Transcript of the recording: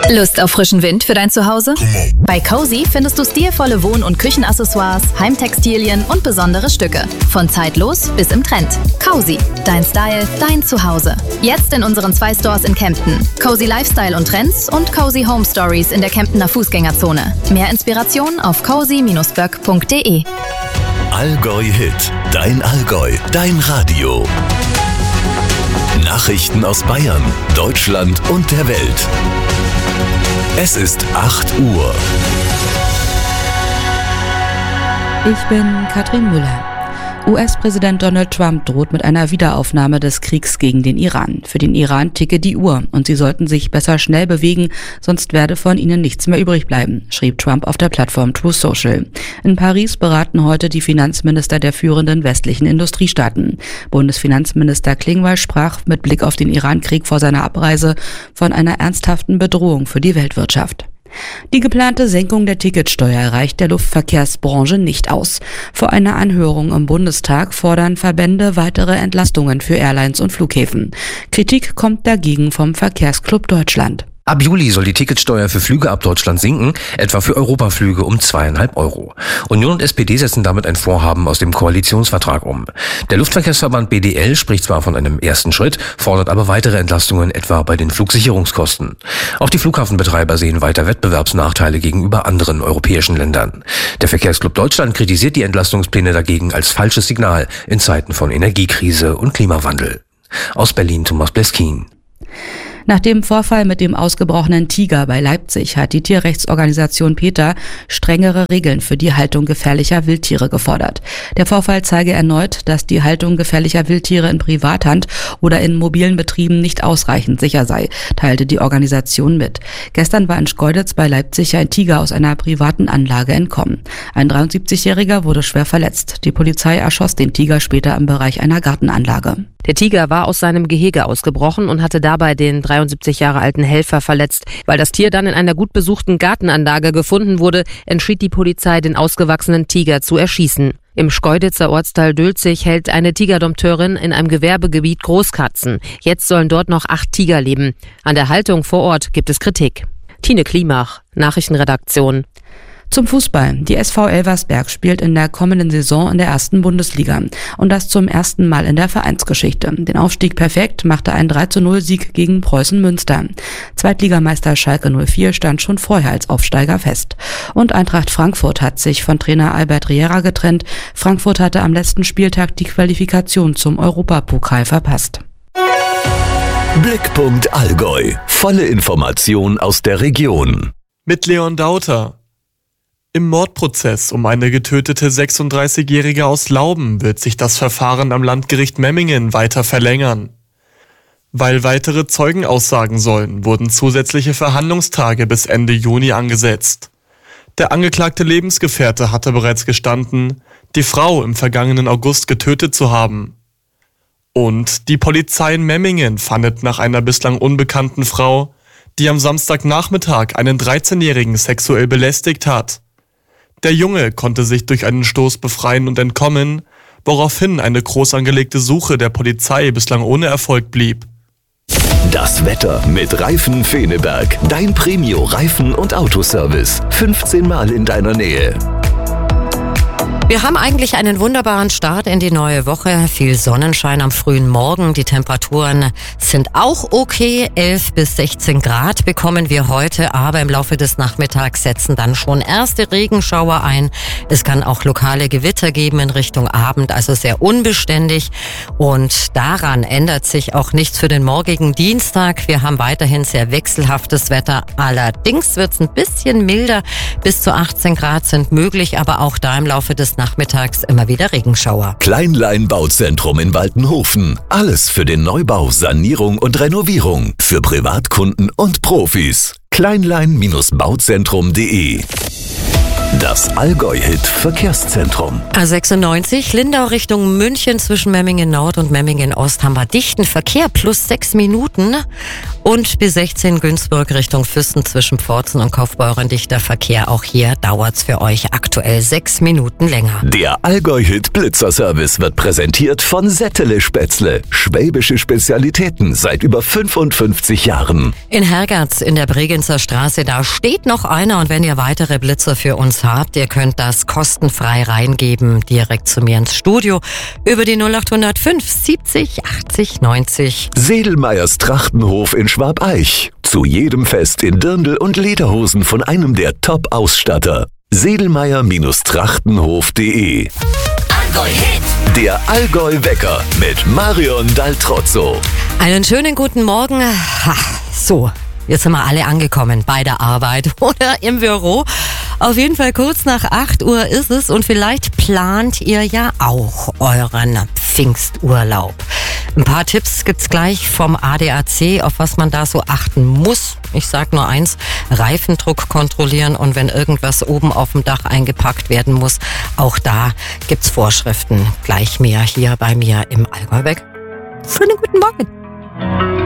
Lust auf frischen Wind für dein Zuhause? Bei Cozy findest du stilvolle Wohn- und Küchenaccessoires, Heimtextilien und besondere Stücke. Von zeitlos bis im Trend. Cozy, dein Style, dein Zuhause. Jetzt in unseren 2 Stores in Kempten. Cozy Lifestyle und Trends und Cozy Home Stories in der Kemptener Fußgängerzone. Mehr Inspiration auf cozy-böck.de. Allgäu Hit, dein Allgäu, dein Radio. Nachrichten aus Bayern, Deutschland und der Welt. Es ist 8 Uhr. Ich bin Katrin Müller. US-Präsident Donald Trump droht mit einer Wiederaufnahme des Kriegs gegen den Iran. Für den Iran ticke die Uhr und sie sollten sich besser schnell bewegen, sonst werde von ihnen nichts mehr übrig bleiben, schrieb Trump auf der Plattform Truth Social. In Paris beraten heute die Finanzminister der führenden westlichen Industriestaaten. Bundesfinanzminister Klingbeil sprach mit Blick auf den Iran-Krieg vor seiner Abreise von einer ernsthaften Bedrohung für die Weltwirtschaft. Die geplante Senkung der Ticketsteuer reicht der Luftverkehrsbranche nicht aus. Vor einer Anhörung im Bundestag fordern Verbände weitere Entlastungen für Airlines und Flughäfen. Kritik kommt dagegen vom Verkehrsclub Deutschland. Ab Juli soll die Ticketsteuer für Flüge ab Deutschland sinken, etwa für Europaflüge um 2,5 €. Union und SPD setzen damit ein Vorhaben aus dem Koalitionsvertrag um. Der Luftverkehrsverband BDL spricht zwar von einem ersten Schritt, fordert aber weitere Entlastungen, etwa bei den Flugsicherungskosten. Auch die Flughafenbetreiber sehen weiter Wettbewerbsnachteile gegenüber anderen europäischen Ländern. Der Verkehrsclub Deutschland kritisiert die Entlastungspläne dagegen als falsches Signal in Zeiten von Energiekrise und Klimawandel. Aus Berlin Thomas Bleskin. Nach dem Vorfall mit dem ausgebrochenen Tiger bei Leipzig hat die Tierrechtsorganisation PETA strengere Regeln für die Haltung gefährlicher Wildtiere gefordert. Der Vorfall zeige erneut, dass die Haltung gefährlicher Wildtiere in Privathand oder in mobilen Betrieben nicht ausreichend sicher sei, teilte die Organisation mit. Gestern war in Schkeuditz bei Leipzig ein Tiger aus einer privaten Anlage entkommen. Ein 73-Jähriger wurde schwer verletzt. Die Polizei erschoss den Tiger später im Bereich einer Gartenanlage. Der Tiger war aus seinem Gehege ausgebrochen und hatte dabei den 73 Jahre alten Helfer verletzt. Weil das Tier dann in einer gut besuchten Gartenanlage gefunden wurde, entschied die Polizei, den ausgewachsenen Tiger zu erschießen. Im Schkeuditzer Ortsteil Dülzig hält eine Tigerdompteurin in einem Gewerbegebiet Großkatzen. Jetzt sollen dort noch 8 Tiger leben. An der Haltung vor Ort gibt es Kritik. Tine Klimach, Nachrichtenredaktion. Zum Fußball. Die SV Elversberg spielt in der kommenden Saison in der 1. Bundesliga. Und das zum ersten Mal in der Vereinsgeschichte. Den Aufstieg perfekt machte ein 3:0-Sieg gegen Preußen Münster. Zweitligameister Schalke 04 stand schon vorher als Aufsteiger fest. Und Eintracht Frankfurt hat sich von Trainer Albert Riera getrennt. Frankfurt hatte am letzten Spieltag die Qualifikation zum Europapokal verpasst. Blickpunkt Allgäu. Volle Information aus der Region. Mit Leon Dauter. Im Mordprozess um eine getötete 36-Jährige aus Lauben wird sich das Verfahren am Landgericht Memmingen weiter verlängern. Weil weitere Zeugen aussagen sollen, wurden zusätzliche Verhandlungstage bis Ende Juni angesetzt. Der angeklagte Lebensgefährte hatte bereits gestanden, die Frau im vergangenen August getötet zu haben. Und die Polizei in Memmingen fahndet nach einer bislang unbekannten Frau, die am Samstagnachmittag einen 13-Jährigen sexuell belästigt hat. Der Junge konnte sich durch einen Stoß befreien und entkommen, woraufhin eine groß angelegte Suche der Polizei bislang ohne Erfolg blieb. Das Wetter mit Reifen Feneberg. Dein Premio-Reifen- und Autoservice. 15 Mal in deiner Nähe. Wir haben eigentlich einen wunderbaren Start in die neue Woche. Viel Sonnenschein am frühen Morgen. Die Temperaturen sind auch okay. 11 bis 16 Grad bekommen wir heute. Aber im Laufe des Nachmittags setzen dann schon erste Regenschauer ein. Es kann auch lokale Gewitter geben in Richtung Abend, also sehr unbeständig. Und daran ändert sich auch nichts für den morgigen Dienstag. Wir haben weiterhin sehr wechselhaftes Wetter. Allerdings wird es ein bisschen milder. Bis zu 18 Grad sind möglich, aber auch da im Laufe des Nachmittags immer wieder Regenschauer. Kleinlein Bauzentrum in Waltenhofen. Alles für den Neubau, Sanierung und Renovierung. Für Privatkunden und Profis. Kleinlein-Bauzentrum.de Das Allgäu-Hit Verkehrszentrum. A96, Lindau Richtung München zwischen Memmingen Nord und Memmingen Ost haben wir dichten Verkehr plus 6 Minuten. Und B16 Günzburg Richtung Füssen zwischen Pforzen und Kaufbeuren dichter Verkehr. Auch hier dauert's für euch aktuell 6 Minuten länger. Der Allgäu-Hit Blitzerservice wird präsentiert von Settele Spätzle. Schwäbische Spezialitäten seit über 55 Jahren. In Hergerts in der Bregenzer Straße, da steht noch einer, und wenn ihr weitere Blitzer für uns habt, ihr könnt das kostenfrei reingeben, direkt zu mir ins Studio über die 0805 70 80 90. Sedelmeyers Trachtenhof in Schwabeich. Zu jedem Fest in Dirndl und Lederhosen von einem der Top-Ausstatter. Sedelmeyer-trachtenhof.de. Allgäu-Hit. Der Allgäu-Wecker mit Marion Daltrozzo. Einen schönen guten Morgen. So, jetzt sind wir alle angekommen bei der Arbeit oder im Büro. Auf jeden Fall kurz nach 8 Uhr ist es, und vielleicht plant ihr ja auch euren Pfingsturlaub. Ein paar Tipps gibt's gleich vom ADAC, auf was man da so achten muss. Ich sag nur eins: Reifendruck kontrollieren, und wenn irgendwas oben auf dem Dach eingepackt werden muss, auch da gibt's Vorschriften. Gleich mehr hier bei mir im Allgäu-Wecker. Schönen guten Morgen.